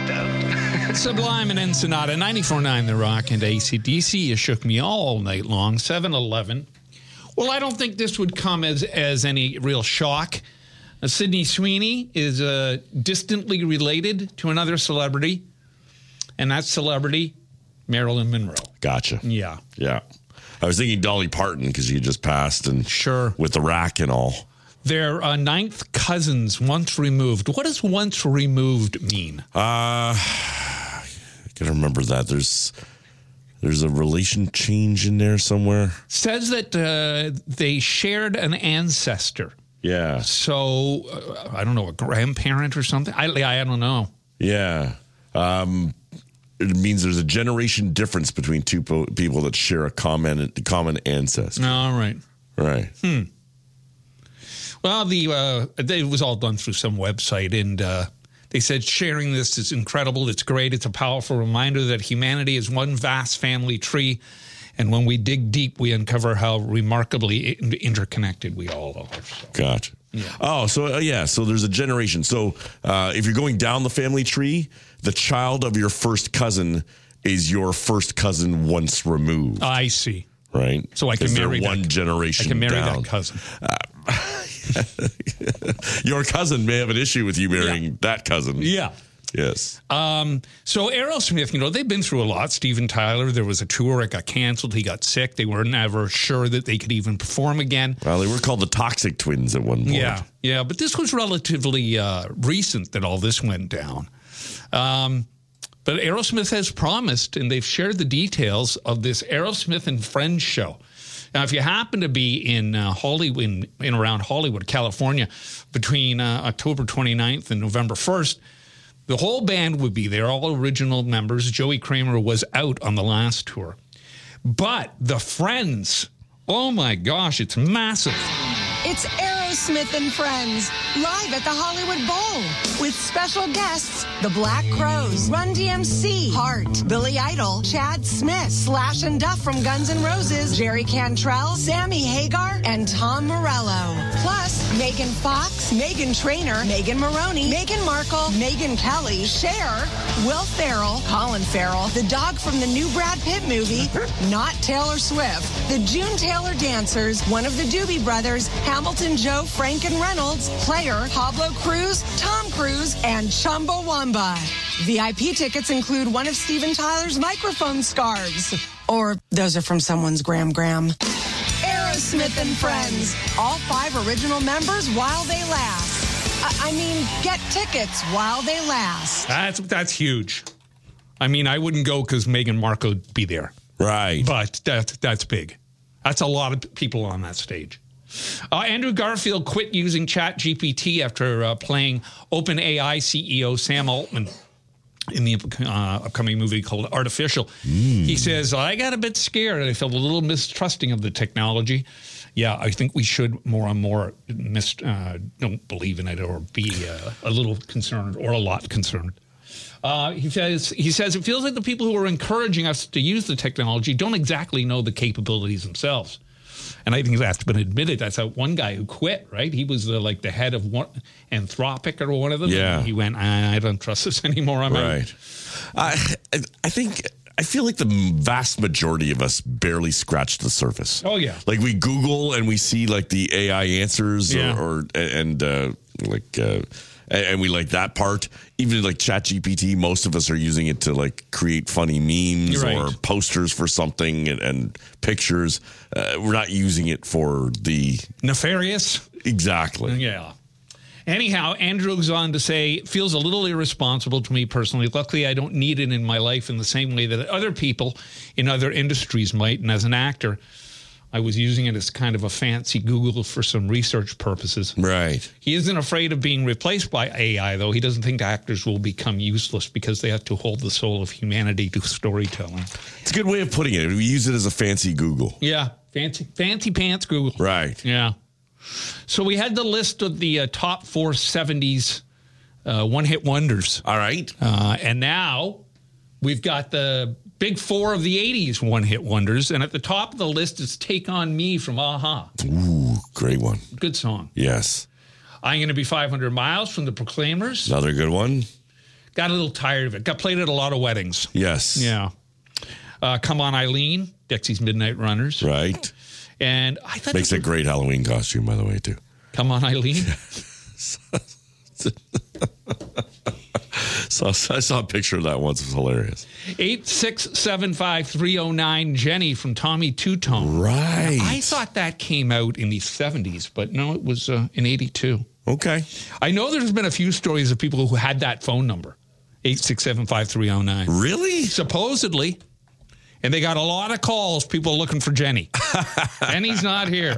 out. Sublime and Ensenada, 94.9 The Rock and AC/DC. You shook me all night long. 7-Eleven. Well, I don't think this would come as any real shock. Sydney Sweeney is distantly related to another celebrity, and that celebrity, Marilyn Monroe. Gotcha. Yeah. Yeah. I was thinking Dolly Parton because she just passed, and sure, with the rack and all. They're ninth cousins, once removed. What does once removed mean? I gotta remember that. There's a relation change in there somewhere. Says that they shared an ancestor. Yeah. So, I don't know, a grandparent or something? I don't know. Yeah. It means there's a generation difference between two people that share a common ancestor. All right. Right. Well, it was all done through some website, and they said sharing this is incredible. It's great. It's a powerful reminder that humanity is one vast family tree, and when we dig deep, we uncover how remarkably interconnected we all are. So. Gotcha. Yeah. Oh, so so there's a generation. So if you're going down the family tree, the child of your first cousin is your first cousin once removed. I see. Right. So I can marry one generation. I can marry down. that cousin. Your cousin may have an issue with you marrying that cousin. Yeah. Yes. So Aerosmith, they've been through a lot. Steven Tyler, there was a tour. It got canceled. He got sick. They were never sure that they could even perform again. Well, they were called the Toxic Twins at one point. Yeah. But this was relatively recent that all this went down. But Aerosmith has promised, and they've shared the details of this Aerosmith and Friends show. Now, if you happen to be in Hollywood, in around Hollywood, California, between October 29th and November 1st, the whole band would be there, all original members. Joey Kramer was out on the last tour. But the Friends, oh my gosh, it's massive. It's Aerosmith and Friends, live at the Hollywood Bowl, with special guests, the Black Crowes, Run DMC, Heart, Billy Idol, Chad Smith, Slash and Duff from Guns N' Roses, Jerry Cantrell, Sammy Hagar, and Tom Morello. Plus, Megan Fox, Meghan Trainor, Megan Maroney, Meghan Markle, Megyn Kelly, Cher, Will Ferrell, Colin Farrell, the dog from the new Brad Pitt movie, not Taylor Swift, the June Taylor Dancers, one of the Doobie Brothers, Hamilton Joe, Franken Reynolds, Player, Pablo Cruz, Tom Cruise, and Chumbawamba. VIP tickets include one of Steven Tyler's microphone scarves. Or those are from someone's Gram. Aerosmith and Friends. All 5 original members while they last. I mean, get tickets while they last. That's huge. I mean, I wouldn't go because Meghan Markle would be there. Right. But that's big. That's a lot of people on that stage. Andrew Garfield quit using ChatGPT after playing OpenAI CEO Sam Altman in the upcoming movie called Artificial. He says, I got a bit scared. I felt a little mistrusting of the technology. Yeah, I think we should more and more don't believe in it or be a little concerned or a lot concerned. He says it feels like the people who are encouraging us to use the technology don't exactly know the capabilities themselves. And I think that's been admitted. That's one guy who quit, right? He was the head of Anthropic or one of them. Yeah. He went, I don't trust this anymore. I'm right. I feel like the vast majority of us barely scratched the surface. Oh, yeah. Like we Google and we see the AI answers and we like that part. Even ChatGPT, most of us are using it to create funny memes or posters for something and pictures. We're not using it for the nefarious. Exactly. Yeah. Anyhow, Andrew goes on to say, it feels a little irresponsible to me personally. Luckily, I don't need it in my life in the same way that other people in other industries might. And as an actor, I was using it as kind of a fancy Google for some research purposes. Right. He isn't afraid of being replaced by AI, though. He doesn't think actors will become useless because they have to hold the soul of humanity to storytelling. It's a good way of putting it. We use it as a fancy Google. Yeah. Fancy pants Google. Right. Yeah. So we had the list of the top 4 70s one-hit wonders. All right. And now we've got the big 4 of the 80s one-hit wonders. And at the top of the list is Take On Me from A-ha. Ooh, great one. Good song. Yes. I'm Going to Be 500 Miles from the Proclaimers. Another good one. Got a little tired of it. Got played at a lot of weddings. Yes. Yeah. Come On Eileen, Dexy's Midnight Runners. Right. And I thought makes a great Halloween costume, by the way, too. Come On Eileen. So I saw a picture of that once. It was hilarious. 8675309, Jenny from Tommy Two Tone. Right. I thought that came out in the 70s, but no, it was in 82. Okay. I know there's been a few stories of people who had that phone number, 8675309. Really? Supposedly. And they got a lot of calls, people looking for Jenny. Jenny's not here.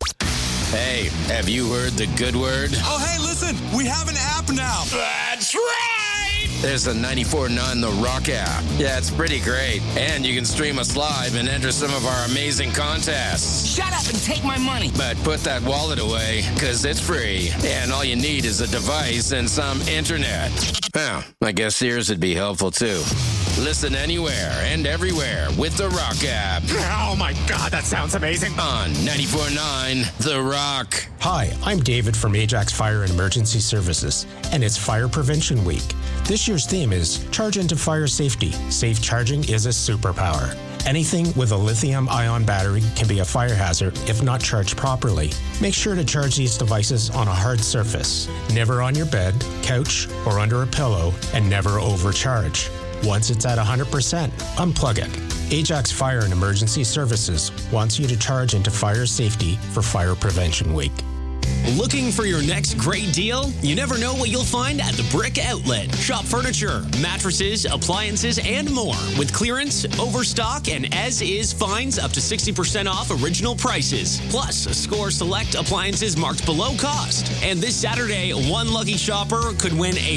Hey, have you heard the good word? Oh, hey, listen, we have an app now. That's right! There's a 94.9 The Rock app. Yeah, it's pretty great. And you can stream us live and enter some of our amazing contests. Shut up and take my money. But put that wallet away, because it's free. And all you need is a device and some internet. Well, I guess Sears would be helpful, too. Listen anywhere and everywhere with The Rock app. Oh, my God, that sounds amazing. On 94.9 The Rock. Hi, I'm David from Ajax Fire and Emergency Services, and it's Fire Prevention Week. This year's theme is Charge into Fire Safety. Safe charging is a superpower. Anything with a lithium-ion battery can be a fire hazard if not charged properly. Make sure to charge these devices on a hard surface, never on your bed, couch, or under a pillow, and never overcharge. Once it's at 100%, unplug it. Ajax Fire and Emergency Services wants you to charge into fire safety for Fire Prevention Week. Looking for your next great deal? You never know what you'll find at the Brick Outlet. Shop furniture, mattresses, appliances, and more with clearance, overstock, and as-is finds up to 60% off original prices. Plus, score select appliances marked below cost. And this Saturday, one lucky shopper could win a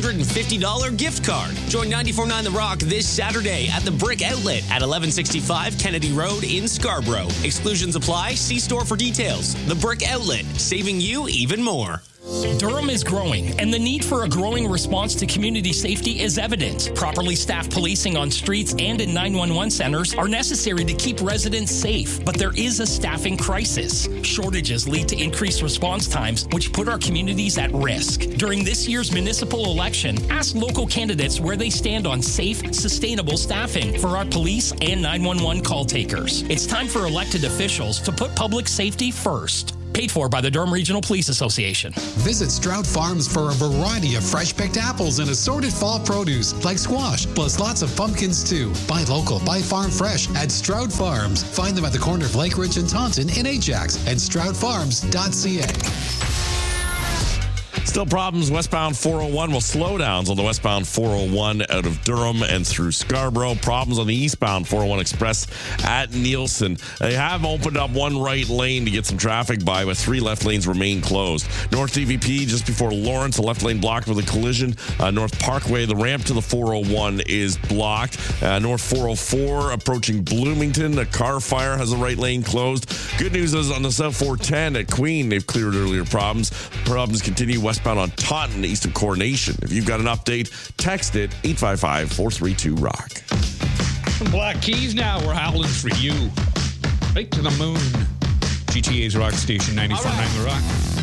$150 gift card. Join 94.9 The Rock this Saturday at the Brick Outlet at 1165 Kennedy Road in Scarborough. Exclusions apply. See store for details. The Brick Outlet, saving you even more. Durham is growing, and the need for a growing response to community safety is evident. Properly staffed policing on streets and in 911 centers are necessary to keep residents safe, but there is a staffing crisis. Shortages lead to increased response times, which put our communities at risk. During this year's municipal election, ask local candidates where they stand on safe, sustainable staffing for our police and 911 call takers. It's time for elected officials to put public safety first. Paid for by the Durham Regional Police Association. Visit Stroud Farms for a variety of fresh-picked apples and assorted fall produce like squash, plus lots of pumpkins too. Buy local, buy farm fresh at Stroud Farms. Find them at the corner of Lake Ridge and Taunton in Ajax and stroudfarms.ca. Still problems westbound 401. Well, slowdowns on the westbound 401 out of Durham and through Scarborough. Problems on the eastbound 401 Express at Nielsen. They have opened up one right lane to get some traffic by, but 3 left lanes remain closed. North DVP just before Lawrence, a left lane blocked with a collision. North Parkway, the ramp to the 401 is blocked. North 404 approaching Bloomington, a car fire has the right lane closed. Good news is on the South 410 at Queen, they've cleared earlier problems. Problems continue westbound on Taunton, east of Coronation. If you've got an update, text it 855-432-ROCK. Black Keys now. We're howling for you. Right to the moon. GTA's Rock Station 94.9 The Rock.